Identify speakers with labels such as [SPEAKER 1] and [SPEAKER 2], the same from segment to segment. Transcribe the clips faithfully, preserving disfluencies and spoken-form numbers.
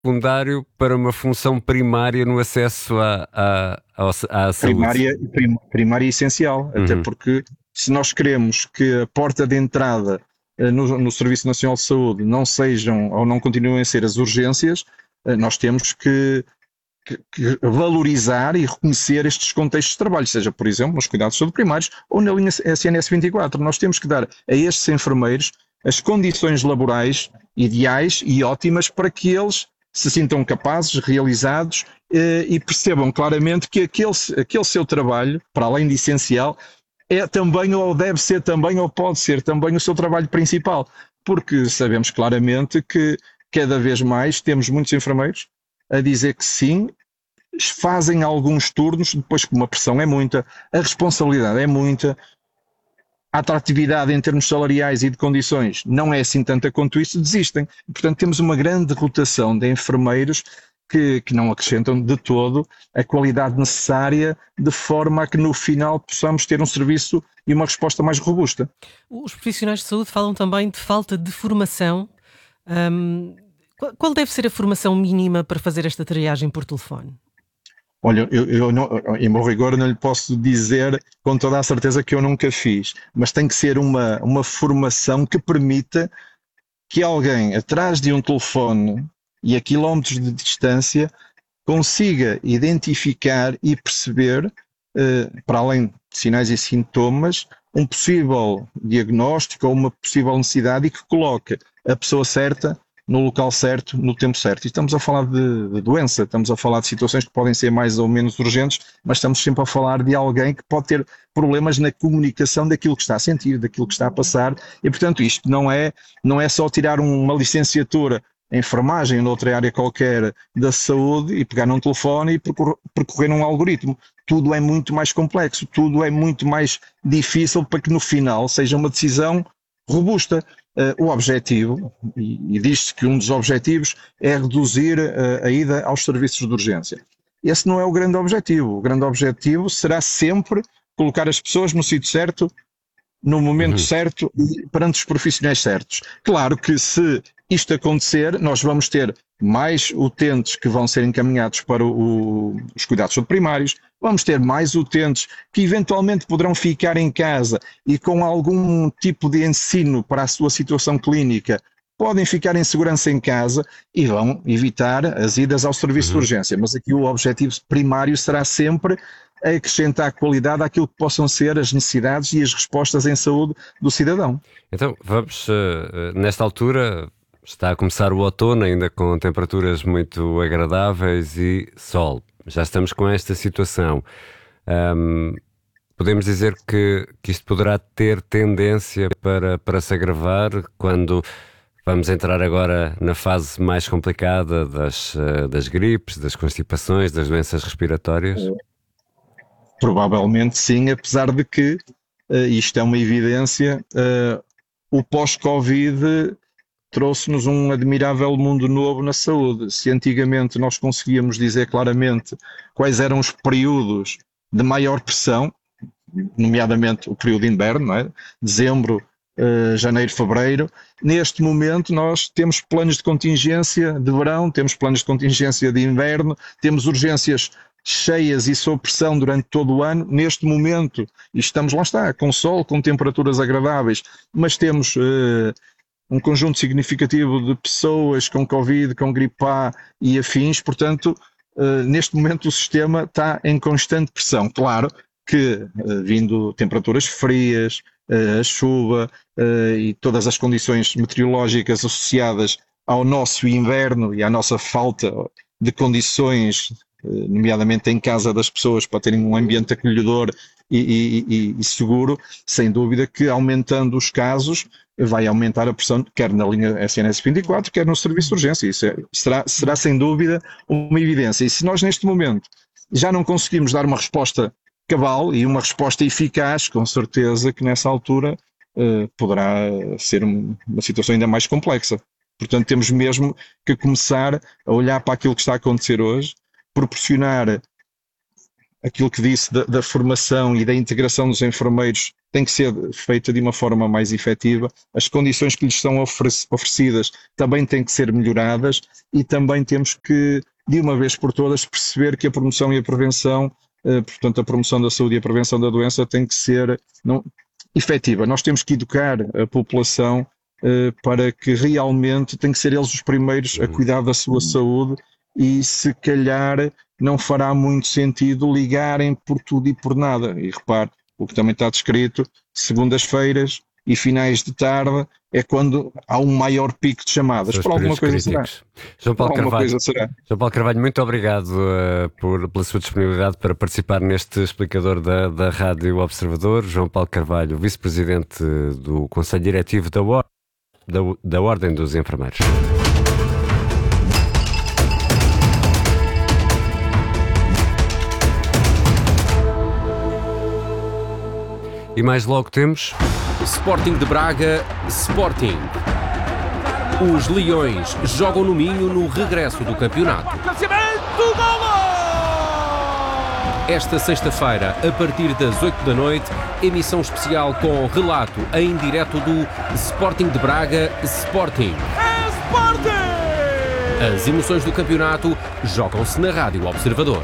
[SPEAKER 1] secundário para uma função primária no acesso à, à, à, à saúde.
[SPEAKER 2] Primária, prim, primária e essencial, uhum. Até porque se nós queremos que a porta de entrada uh, no, no Serviço Nacional de Saúde não sejam ou não continuem a ser as urgências, uh, nós temos que, que, que valorizar e reconhecer estes contextos de trabalho, seja, por exemplo, nos cuidados de saúde primários ou na linha S N S vinte e quatro. Nós temos que dar a estes enfermeiros as condições laborais ideais e ótimas para que eles se sintam capazes, realizados eh, e percebam claramente que aquele, aquele seu trabalho, para além de essencial, é também ou deve ser também ou pode ser também o seu trabalho principal, porque sabemos claramente que cada vez mais temos muitos enfermeiros a dizer que sim, fazem alguns turnos, depois que uma pressão é muita, a responsabilidade é muita, a atratividade em termos salariais e de condições não é assim tanta quanto isso, desistem. Portanto, temos uma grande rotação de enfermeiros que, que não acrescentam de todo a qualidade necessária de forma a que no final possamos ter um serviço e uma resposta mais robusta.
[SPEAKER 3] Os profissionais de saúde falam também de falta de formação. Hum, qual deve ser a formação mínima para fazer esta triagem por telefone?
[SPEAKER 2] Olha, eu, eu não, em bom rigor não lhe posso dizer com toda a certeza que eu nunca fiz, mas tem que ser uma, uma formação que permita que alguém atrás de um telefone e a quilómetros de distância consiga identificar e perceber, eh, para além de sinais e sintomas, um possível diagnóstico ou uma possível necessidade e que coloque a pessoa certa no local certo, no tempo certo. E estamos a falar de, de doença, estamos a falar de situações que podem ser mais ou menos urgentes, mas estamos sempre a falar de alguém que pode ter problemas na comunicação daquilo que está a sentir, daquilo que está a passar, e portanto isto não é, não é só tirar uma licenciatura em enfermagem ou noutra área qualquer da saúde e pegar num telefone e percorrer, percorrer um algoritmo. Tudo é muito mais complexo, tudo é muito mais difícil para que no final seja uma decisão robusta. Uh, o objetivo, e, e diz-se que um dos objetivos é reduzir uh, a ida aos serviços de urgência. Esse não é o grande objetivo. O grande objetivo será sempre colocar as pessoas no sítio certo, no momento uhum. certo e perante os profissionais certos. Claro que se isto acontecer, nós vamos ter mais utentes que vão ser encaminhados para o, os cuidados primários, vamos ter mais utentes que eventualmente poderão ficar em casa e com algum tipo de ensino para a sua situação clínica podem ficar em segurança em casa e vão evitar as idas ao serviço uhum. de urgência. Mas aqui o objetivo primário será sempre acrescentar qualidade àquilo que possam ser as necessidades e as respostas em saúde do cidadão.
[SPEAKER 1] Então, vamos, uh, nesta altura, está a começar o outono, ainda com temperaturas muito agradáveis e sol. Já estamos com esta situação. Um, podemos dizer que, que isto poderá ter tendência para, para se agravar quando vamos entrar agora na fase mais complicada das, das gripes, das constipações, das doenças respiratórias?
[SPEAKER 2] Provavelmente sim, apesar de que, uh, isto é uma evidência, uh, o pós-Covid trouxe-nos um admirável mundo novo na saúde. Se antigamente nós conseguíamos dizer claramente quais eram os períodos de maior pressão, nomeadamente o período de inverno, não é? Dezembro, uh, janeiro, fevereiro, neste momento nós temos planos de contingência de verão, temos planos de contingência de inverno, temos urgências cheias e sob pressão durante todo o ano. Neste momento, e estamos lá está, com sol, com temperaturas agradáveis, mas temos uh, um conjunto significativo de pessoas com Covid, com gripe A e afins, portanto, uh, neste momento o sistema está em constante pressão. Claro que, uh, vindo temperaturas frias, uh, a chuva uh, e todas as condições meteorológicas associadas ao nosso inverno e à nossa falta de condições, nomeadamente em casa das pessoas, para terem um ambiente acolhedor e, e, e, e seguro, sem dúvida que aumentando os casos vai aumentar a pressão, quer na linha S N S vinte e quatro, quer no serviço de urgência. Isso é, será, será sem dúvida uma evidência. E se nós neste momento já não conseguimos dar uma resposta cabal e uma resposta eficaz, com certeza que nessa altura uh, poderá ser um, uma situação ainda mais complexa. Portanto, temos mesmo que começar a olhar para aquilo que está a acontecer hoje, proporcionar aquilo que disse da, da formação e da integração dos enfermeiros tem que ser feita de uma forma mais efetiva, as condições que lhes são oferec- oferecidas também têm que ser melhoradas e também temos que, de uma vez por todas, perceber que a promoção e a prevenção, eh, portanto a promoção da saúde e a prevenção da doença tem que ser não, efetiva. Nós temos que educar a população eh, para que realmente tem que ser eles os primeiros a cuidar da sua saúde e se calhar não fará muito sentido ligarem por tudo e por nada. E repare, o que também está descrito, segundas-feiras e finais de tarde é quando há um maior pico de chamadas.
[SPEAKER 1] São os
[SPEAKER 2] Por alguma coisa
[SPEAKER 1] períodos
[SPEAKER 2] será.
[SPEAKER 1] críticos. João Paulo
[SPEAKER 2] Por alguma
[SPEAKER 1] Carvalho,
[SPEAKER 2] coisa será.
[SPEAKER 1] João Paulo Carvalho, muito obrigado uh, por, pela sua disponibilidade para participar neste explicador da, da Rádio Observador. João Paulo Carvalho, vice-presidente do Conselho Diretivo da, Or- da, da Ordem dos Enfermeiros. E mais logo temos
[SPEAKER 4] Sporting de Braga, Sporting. Os Leões jogam no Minho no regresso do campeonato. Esta sexta-feira, a partir das oito da noite, emissão especial com relato em direto do Sporting de Braga, Sporting. As emoções do campeonato jogam-se na Rádio Observador.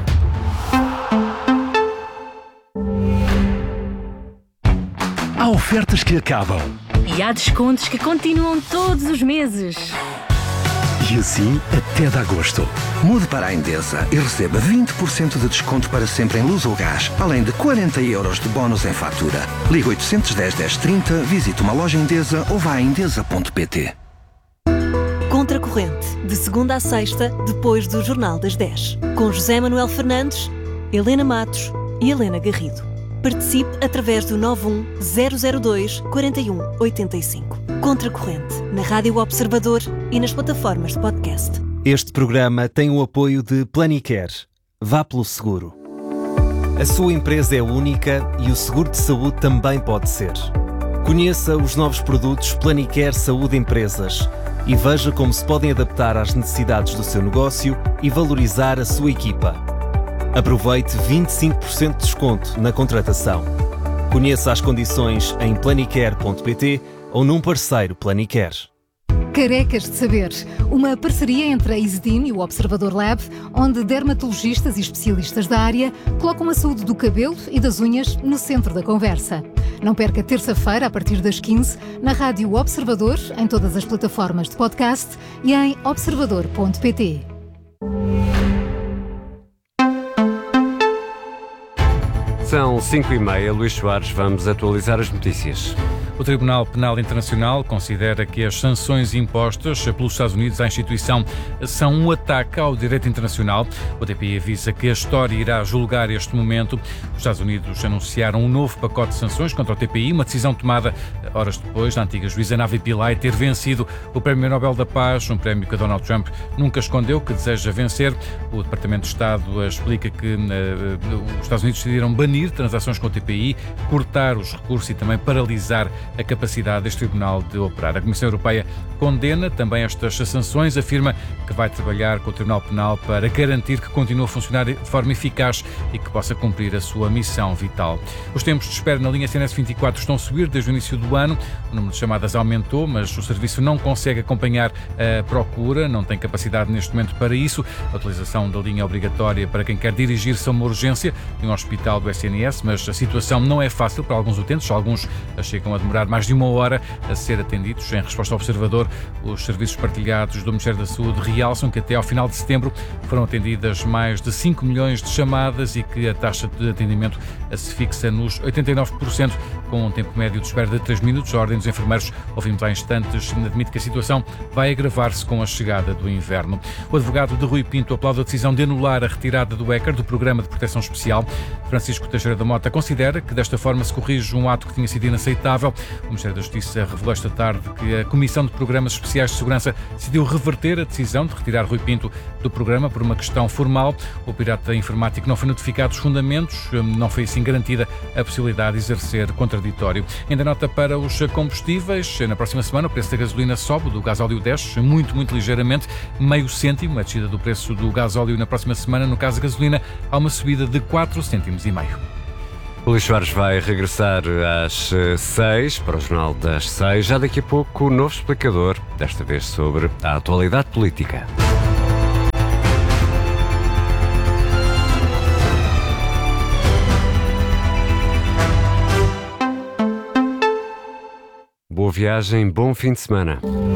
[SPEAKER 5] Há ofertas que acabam.
[SPEAKER 6] E há descontos que continuam todos os meses.
[SPEAKER 5] E assim até de agosto.
[SPEAKER 7] Mude para a Endesa e receba vinte por cento de desconto para sempre em luz ou gás, além de quarenta euros de bónus em fatura. Ligue oito um zero, dez, trinta, visite uma loja Endesa ou vá a endesa ponto pt.
[SPEAKER 8] Contracorrente, de segunda a sexta, depois do Jornal das dez. Com José Manuel Fernandes, Helena Matos e Helena Garrido. Participe através do nove um zero zero dois quatro um oito cinco. Contracorrente, na Rádio Observador e nas plataformas de podcast.
[SPEAKER 9] Este programa tem o apoio de Planicare. Vá pelo seguro. A sua empresa é única e o seguro de saúde também pode ser. Conheça os novos produtos Planicare Saúde Empresas e veja como se podem adaptar às necessidades do seu negócio e valorizar a sua equipa. Aproveite vinte e cinco por cento de desconto na contratação. Conheça as condições em planicare ponto pt ou num parceiro Planicare.
[SPEAKER 10] Carecas de Saber, uma parceria entre a Isdin e o Observador Lab, onde dermatologistas e especialistas da área colocam a saúde do cabelo e das unhas no centro da conversa. Não perca terça-feira, a partir das quinze, na Rádio Observador, em todas as plataformas de podcast e em observador ponto pt.
[SPEAKER 1] São cinco e meia, Luís Soares, vamos atualizar as notícias.
[SPEAKER 11] O Tribunal Penal Internacional considera que as sanções impostas pelos Estados Unidos à instituição são um ataque ao direito internacional. O T P I avisa que a história irá julgar este momento. Os Estados Unidos anunciaram um novo pacote de sanções contra o T P I, uma decisão tomada horas depois da antiga juíza Navi Pillay ter vencido o Prémio Nobel da Paz, um prémio que Donald Trump nunca escondeu que deseja vencer. O Departamento de Estado explica que uh, os Estados Unidos decidiram banir transações com o T P I, cortar os recursos e também paralisar a capacidade deste tribunal de operar. A Comissão Europeia condena também estas sanções, afirma que vai trabalhar com o Tribunal Penal para garantir que continue a funcionar de forma eficaz e que possa cumprir a sua missão vital. Os tempos de espera na linha C N S vinte e quatro estão a subir desde o início do ano. O número de chamadas aumentou, mas o serviço não consegue acompanhar a procura, não tem capacidade neste momento para isso. A utilização da linha obrigatória para quem quer dirigir-se a uma urgência de um hospital do S N S, mas a situação não é fácil para alguns utentes. Alguns chegam a demorar mais de uma hora a ser atendidos. Em resposta ao Observador, os serviços partilhados do Ministério da Saúde realçam que até ao final de setembro foram atendidas mais de cinco milhões de chamadas e que a taxa de atendimento se fixa nos oitenta e nove por cento, com um tempo médio de espera de três minutos. A Ordem dos Enfermeiros, ouvimos há instantes, admite que a situação vai agravar-se com a chegada do inverno. O advogado de Rui Pinto aplaude a decisão de anular a retirada do ECAR, do Programa de Proteção Especial. Francisco Teixeira da Mota considera que desta forma se corrige um ato que tinha sido inaceitável. O Ministério da Justiça revelou esta tarde que a Comissão de Programas Especiais de Segurança decidiu reverter a decisão de retirar Rui Pinto do programa por uma questão formal. O pirata informático não foi notificado dos fundamentos, não foi assim garantida a possibilidade de exercer contra contraditório. Ainda nota para os combustíveis. Na próxima semana o preço da gasolina sobe, do gasóleo desce muito, muito ligeiramente, meio cêntimo. A descida do preço do gasóleo na próxima semana, no caso da gasolina, há uma subida de quatro cêntimos e meio.
[SPEAKER 1] O Luís Soares vai regressar às seis para o Jornal das seis. Já daqui a pouco, o novo explicador, desta vez sobre a atualidade política. Boa viagem, bom fim de semana.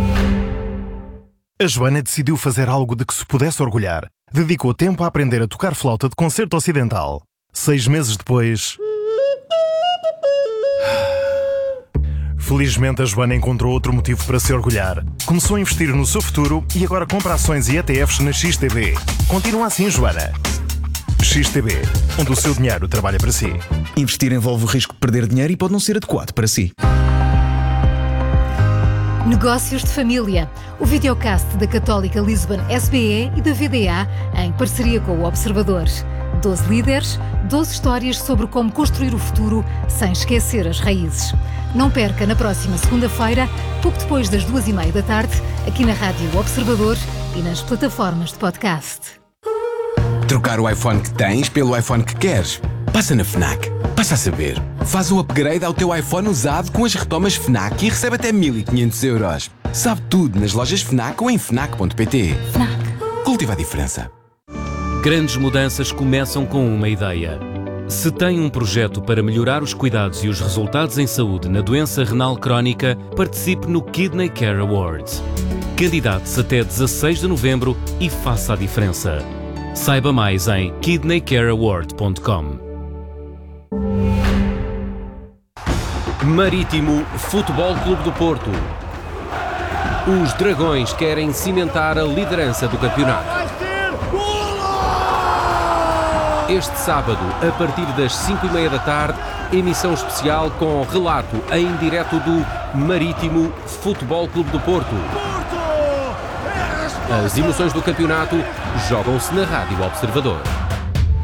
[SPEAKER 12] A Joana decidiu fazer algo de que se pudesse orgulhar. Dedicou tempo a aprender a tocar flauta de concerto ocidental. Seis meses depois... Felizmente, a Joana encontrou outro motivo para se orgulhar. Começou a investir no seu futuro e agora compra ações e E T Fs na X T B. Continua assim, Joana. X T B, onde o seu dinheiro trabalha para si.
[SPEAKER 13] Investir envolve o risco de perder dinheiro e pode não ser adequado para si.
[SPEAKER 10] Negócios de Família, o videocast da Católica Lisbon S B E e da V D A em parceria com o Observador. doze líderes, doze histórias sobre como construir o futuro sem esquecer as raízes. Não perca na próxima segunda-feira, pouco depois das duas e meia da tarde, aqui na Rádio Observador e nas plataformas de podcast.
[SPEAKER 14] Trocar o iPhone que tens pelo iPhone que queres? Passa na FNAC. Passa a saber. Faz um upgrade ao teu iPhone usado com as retomas FNAC e recebe até mil e quinhentos euros. Sabe tudo nas lojas FNAC ou em fnac ponto pt. FNAC. Cultiva a diferença.
[SPEAKER 4] Grandes mudanças começam com uma ideia. Se tem um projeto para melhorar os cuidados e os resultados em saúde na doença renal crónica, participe no Kidney Care Awards. Candidate-se até dezasseis de novembro e faça a diferença. Saiba mais em kidney care award ponto com. Marítimo Futebol Clube do Porto. Os Dragões querem cimentar a liderança do campeonato. Este sábado, a partir das cinco e meia da tarde, emissão especial com relato em direto do Marítimo Futebol Clube do Porto. As emoções do campeonato jogam-se na Rádio Observador.